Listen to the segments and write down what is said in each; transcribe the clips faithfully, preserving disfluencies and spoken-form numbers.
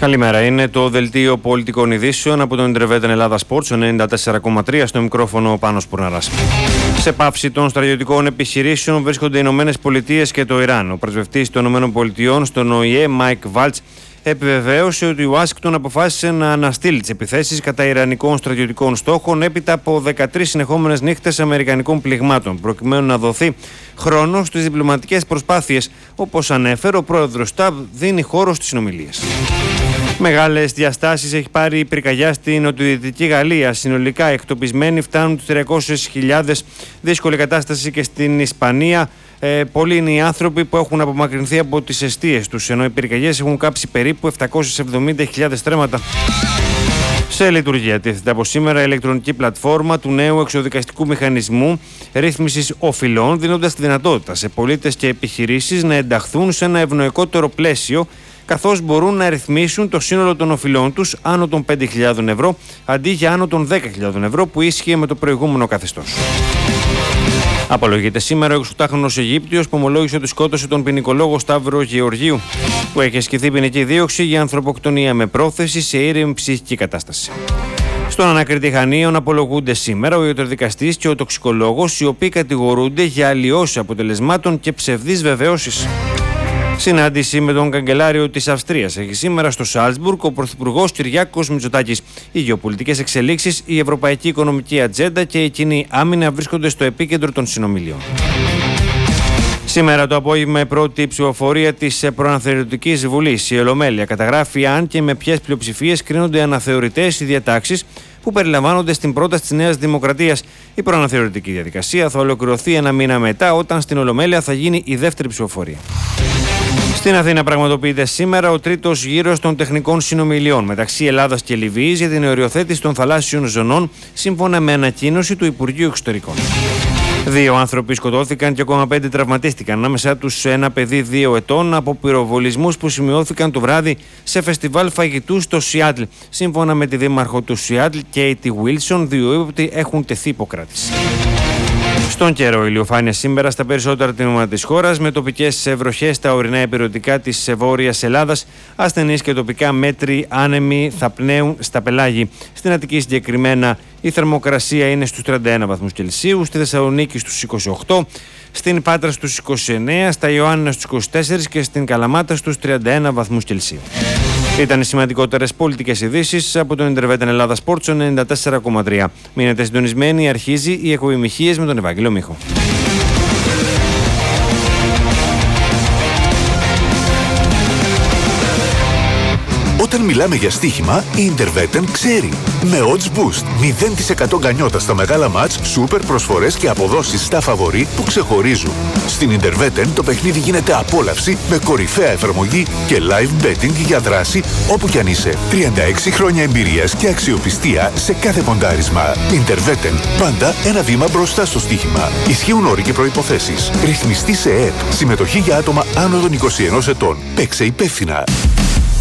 Καλημέρα. Είναι το δελτίο πολιτικών ειδήσεων από τον Intervetten Ελλάδα Sports ενενήντα τέσσερα κόμμα τρία, στο μικρόφωνο ο Πάνος Πουρναράς. Σε πάυση των στρατιωτικών επιχειρήσεων βρίσκονται οι Ηνωμένες Πολιτείες και το Ιράν. Ο πρεσβευτής των Ηνωμένων Πολιτειών στον Ο Η Ε, Μάικ Βάλτς, επιβεβαίωσε ότι η Ουάσιγκτον αποφάσισε να αναστείλει τις επιθέσεις κατά ιρανικών στρατιωτικών στόχων έπειτα από δεκατρείς συνεχόμενες νύχτες αμερικανικών πληγμάτων, προκειμένου να δοθεί χρόνο στις διπλωματικές προσπάθειες. Όπως ανέφερε, ο πρόεδρος Σταμπ δίνει χώρο στις συνομιλίες. Μεγάλες διαστάσεις έχει πάρει η πυρκαγιά στην νοτιοδυτική Γαλλία. Συνολικά εκτοπισμένοι φτάνουν τους τριακόσιες χιλιάδες. Δύσκολη κατάσταση και στην Ισπανία. Ε, πολλοί είναι οι άνθρωποι που έχουν απομακρυνθεί από τις εστίες τους, ενώ οι πυρκαγιές έχουν κάψει περίπου επτακόσιες εβδομήντα χιλιάδες στρέμματα. Σε λειτουργία τίθεται από σήμερα η ηλεκτρονική πλατφόρμα του νέου εξοδικαστικού μηχανισμού ρύθμισης οφειλών, δίνοντας τη δυνατότητα σε πολίτες και επιχειρήσεις να ενταχθούν σε ένα ευνοϊκότερο πλαίσιο, καθώς μπορούν να ρυθμίσουν το σύνολο των οφειλών τους άνω των πέντε χιλιάδες ευρώ αντί για άνω των δέκα χιλιάδες ευρώ που ίσχυε με το προηγούμενο καθεστώς. Απολογείται σήμερα ο εξοχάχρονος Αιγύπτιος που ομολόγησε ότι σκότωσε τον ποινικολόγο Σταύρο Γεωργίου, που έχει ασκηθεί ποινική δίωξη για ανθρωποκτονία με πρόθεση σε ήρεμη ψυχική κατάσταση. Στον ανακριτή Χανίων απολογούνται σήμερα ο ιατροδικαστής και ο τοξικολόγος, οι οποίοι κατηγορούνται για αλλοιώσεις αποτελεσμάτων και ψευδείς βεβαιώσεις. Συνάντηση με τον καγκελάριο της Αυστρίας έχει σήμερα στο Σάλτσμπουργκ ο Πρωθυπουργός Κυριάκος Μητσοτάκης. Οι γεωπολιτικές εξελίξεις, η ευρωπαϊκή οικονομική ατζέντα και η κοινή άμυνα βρίσκονται στο επίκεντρο των συνομιλιών. Σήμερα το απόγευμα η πρώτη ψηφοφορία της Προαναθεωρητικής Βουλής. Η Ολομέλεια καταγράφει αν και με ποιες πλειοψηφίες κρίνονται αναθεωρητές οι διατάξεις που περιλαμβάνονται στην πρόταση της Νέας Δημοκρατίας. Η προαναθεωρητική διαδικασία θα ολοκληρωθεί ένα μήνα μετά, όταν στην Ολομέλεια θα γίνει η δεύτερη ψηφοφορία. Στην Αθήνα πραγματοποιείται σήμερα ο τρίτος γύρος των τεχνικών συνομιλιών μεταξύ Ελλάδας και Λιβύης για την οριοθέτηση των θαλάσσιων ζωνών, σύμφωνα με ανακοίνωση του Υπουργείου Εξωτερικών. Δύο άνθρωποι σκοτώθηκαν και ακόμα πέντε τραυματίστηκαν, ανάμεσά τους ένα παιδί δύο ετών, από πυροβολισμούς που σημειώθηκαν το βράδυ σε φεστιβάλ φαγητού στο Σιάτλ. Σύμφωνα με τη δήμαρχο του Σιάτλ, Κέιτι Βίλσον, δύο ύποπτοι έχουν τεθεί υποκράτηση. Στον καιρό, ηλιοφάνεια σήμερα στα περισσότερα τμήματα της χώρας, με τοπικές βροχές στα ορεινά υπηρετικά της βόρειας Ελλάδας. Ασθενείς και τοπικά μέτροι άνεμοι θα πνέουν στα πελάγη. Στην Αττική συγκεκριμένα η θερμοκρασία είναι στους τριάντα ένα βαθμούς Κελσίου, στη Θεσσαλονίκη στους είκοσι οκτώ, στην Πάτρα στους είκοσι εννέα, στα Ιωάννινα στους είκοσι τέσσερα και στην Καλαμάτα στους τριάντα ένα βαθμούς Κελσίου. Ήταν οι σημαντικότερες πολιτικές ειδήσεις από τον Intervetten Ελλάδα Sports ενενήντα τέσσερα κόμμα τρία. Μείνετε συντονισμένοι, αρχίζει η εκπομπή Μιχίες με τον Ευάγγελο Μίχο. Όταν μιλάμε για στοίχημα, η Intervetten ξέρει. Με odds boost, μηδέν τοις εκατό γκανιότα στα μεγάλα μάτς, σούπερ προσφορές και αποδόσεις στα φαβορί που ξεχωρίζουν. Στην Intervetten το παιχνίδι γίνεται απόλαυση με κορυφαία εφαρμογή και live betting για δράση όπου κι αν είσαι. τριάντα έξι χρόνια εμπειρίας και αξιοπιστία σε κάθε ποντάρισμα. Intervetten, πάντα ένα βήμα μπροστά στο στοίχημα. Ισχύουν όροι και προϋποθέσεις. Ρυθμιστή σε ΕΕΠ. Συμμετοχή για άτομα άνω των είκοσι ενός ετών. Παίξε υπεύθυνα.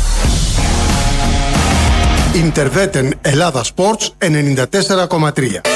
Intervetten Ελλάδα Sports ενενήντα τέσσερα κόμμα τρία.